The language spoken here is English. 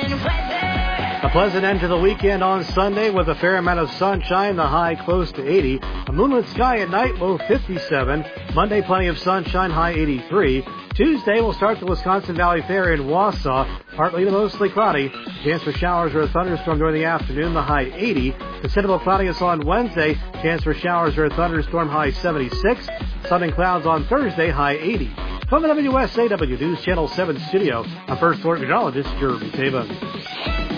A pleasant end to the weekend on Sunday with a fair amount of sunshine, the high close to 80. A moonlit sky at night, low 57. Monday, plenty of sunshine, high 83. Tuesday, we'll start the Wisconsin Valley Fair in Wausau. Partly to mostly cloudy. Chance for showers or a thunderstorm during the afternoon, the high 80. Considerable cloudiness on Wednesday. Chance for showers or a thunderstorm, high 76. Sun and clouds on Thursday, high 80. From the WSAW News Channel 7 studio, I'm First Alert Meteorologist Jeremy Taven.